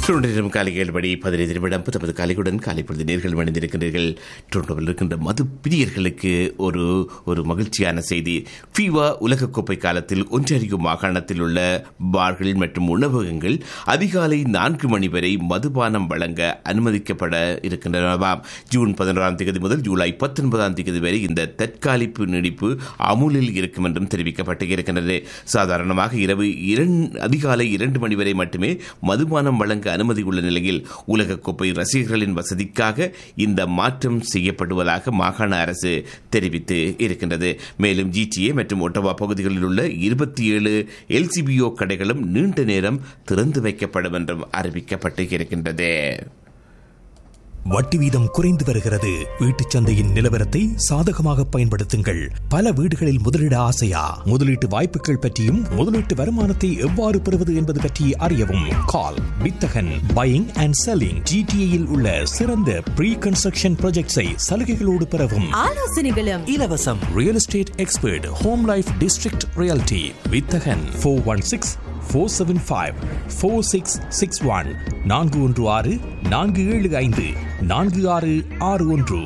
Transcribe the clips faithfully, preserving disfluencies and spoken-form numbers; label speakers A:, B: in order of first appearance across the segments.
A: Toronto காலை ஏழு மணி பதினைந்து நிமிடம் பத்தொன்பது காலையுடன் காலை பொழுது நேர்கள் மணிந்திருக்கின்றீர்கள். டொரண்டோவில் இருக்கின்ற மது பிரியர்களுக்கு ஒரு ஒரு மகிழ்ச்சியான செய்தி. ஃபீவா உலகக்கோப்பை காலத்தில் ஒன்றாரியோ மாகாணத்தில் உள்ள பார்கள் மற்றும் உணவகங்கள் அதிகாலை நான்கு மணி வரை மதுபானம் வழங்க அனுமதிக்கப்பட இருக்கின்றனவாம். ஜூன் பதினோராம் தேதி முதல் ஜூலை பத்தொன்பதாம் தேதி வரை இந்த தற்காலிப்பு நீடிப்பு அமுலில் இருக்கும் என்றும் தெரிவிக்கப்பட்டு இருக்கின்றது. சாதாரணமாக இரவு அதிகாலை இரண்டு மணி வரை மட்டுமே மதுபானம் வழங்க அனுமதி உள்ள நிலையில் உலகக்கோப்பை ரசிகர்களின் வசதிக்காக இந்த மாற்றம் செய்யப்படுவதாக மாகாண அரசு தெரிவித்து இருக்கின்றது. மேலும் ஜிடிஏ மற்றும் ஒட்டவா பகுதிகளில் உள்ள இருபத்தி ஏழு எல்சிபிஓ கடைகளும் நீண்ட நேரம் திறந்து வைக்கப்படும் என்றும் அறிவிக்கப்பட்டு இருக்கின்றது.
B: வட்டி வீதம் குறைந்து வருகிறது. வீட்டுச் சந்தையின் நிலவரத்தை சாதகமாக பயன்படுத்துங்கள். பல வீடுகளில் முதலீட ஆசையா? முதலீட்டு வாய்ப்புகள் பற்றியும் முதலீட்டு வருமானத்தை எவ்வாறு பெறுவது என்பது பற்றி அறியவும் கால் வித்தகன் பையிங் அண்ட் செல்லிங். ஜிடிஏயில் உள்ள சிறந்த ப்ரீ கன்ஸ்ட்ரக்ஷன் ப்ராஜெக்ட்ஸை சலுகைகளோடு பெறவும்
C: ஆலோசனைகளும்
B: இலவசம். Real estate expert home life district reality வித்தகன் four one six four seven five four six six one நான்கு ஒன்று ஆறு நான்கு ஏழு ஐந்து நான்கு ஆறு ஆறு ஒன்று.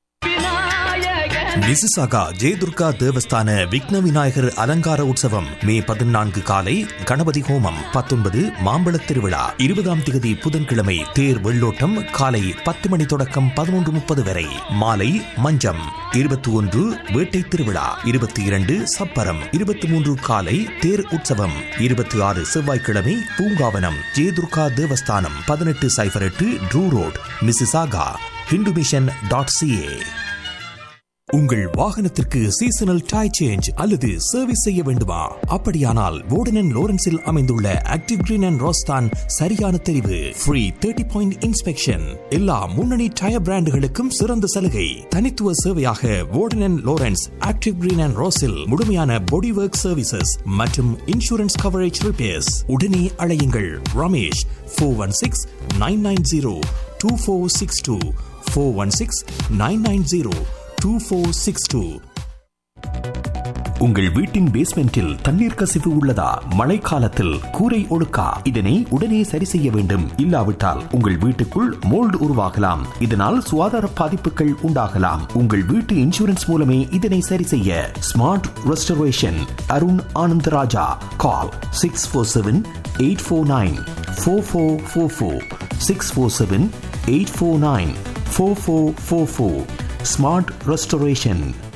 B: மிசிசாகா ஜெயதுர்கா தேவஸ்தான விக்ன விநாயகர் அலங்கார உற்சவம் மே பதினான்கு காலை கணபதி ஹோமம், பத்தொன்பது மாம்பழ திருவிழா, இருபதாம் தேதி புதன்கிழமை தேர் வெள்ளோட்டம் காலை பத்து மணி தொடக்கம் பதினொன்று முப்பது வரை, மாலை மஞ்சம், இருபத்தி ஒன்று வேட்டை திருவிழா, இருபத்தி இரண்டு சப்பரம், இருபத்தி மூன்று காலை தேர் உற்சவம், இருபத்தி ஆறு செவ்வாய்க்கிழமை பூங்காவனம் ஜெயதுர்கா தேவஸ்தானம், பதினெட்டு சைபர் எட்டு true road Mississauga. Hindu mission dot CA. உங்கள் வாகனத்திற்கு சீசனல் டயர் சேஞ்ச் அல்லது சர்வீஸ் செய்ய வேண்டுமா? அப்படியானால் வோர்டன் அண்ட் லோரன்ஸில் அமைந்துள்ள ஆக்டிவ் கிரீன் அண்ட் ரோஸ் தான் சரியான தெரிவு. ஃப்ரீ தேர்ட்டி பாயிண்ட் இன்ஸ்பெக்ஷன், எல்லா முன்னணி டயர் பிராண்டுகளுக்கும் சிறந்த சலுகை. தனித்துவ சேவையாக வோர்டன் and Lawrence active green and ரோஸில் முழுமையான பாடி ஒர்க் சர்வீசஸ் மற்றும் இன்சூரன்ஸ் கவரேஜ் ரிப்பேர்ஸ். உடனே அழையுங்கள் Ramesh four one six nine nine zero two four six two four one six nine nine zero two four six two. உங்கள் வீட்டின் பேஸ்மெண்டில் தண்ணீர் கசிவு உள்ளதா? மழைக்காலத்தில் கூரை ஒழுக்கா? இதனை உடனே சரி செய்ய வேண்டும். இல்லாவிட்டால் உங்கள் வீட்டுக்குள் மோல்டு உருவாகலாம். இதனால் சுகாதார பாதிப்புகள் உண்டாகலாம். உங்கள் வீட்டு இன்சூரன்ஸ் மூலமே இதனை சரி செய்ய. Smart restoration Arun Anandaraja. கால் six four seven eight four nine four four four four six four seven eight four nine four four four four. Smart restoration.